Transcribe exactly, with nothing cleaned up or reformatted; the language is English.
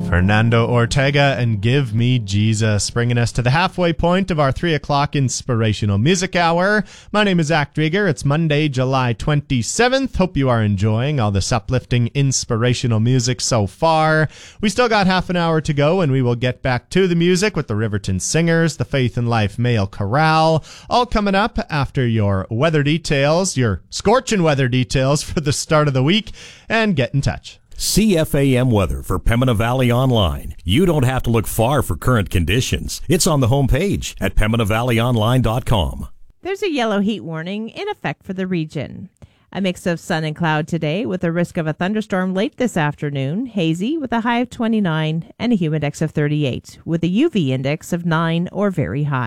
Fernando Ortega and Give Me Jesus, bringing us to the halfway point of our three o'clock Inspirational Music Hour. My name is Zach Drieger. It's Monday, July twenty-seventh. Hope you are enjoying all this uplifting, inspirational music so far. We still got half an hour to go, and we will get back to the music with the Riverton Singers, the Faith and Life Male Chorale, all coming up after your weather details, your scorching weather details for the start of the week, and get in touch. C F A M weather for Pembina Valley Online. You don't have to look far for current conditions. It's on the homepage at pembina valley online dot com. There's a yellow heat warning in effect for the region. A mix of sun and cloud today with a risk of a thunderstorm late this afternoon, hazy with a high of twenty-nine and a humidex of thirty-eight with a U V index of nine or very high.